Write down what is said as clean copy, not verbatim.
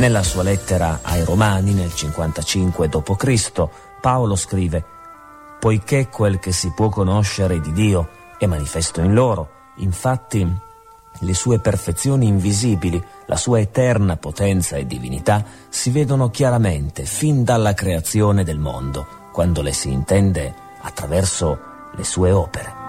Nella sua lettera ai Romani, nel 55 d.C., Paolo scrive: «Poiché quel che si può conoscere di Dio è manifesto in loro, infatti le sue perfezioni invisibili, la sua eterna potenza e divinità si vedono chiaramente fin dalla creazione del mondo, quando le si intende attraverso le sue opere».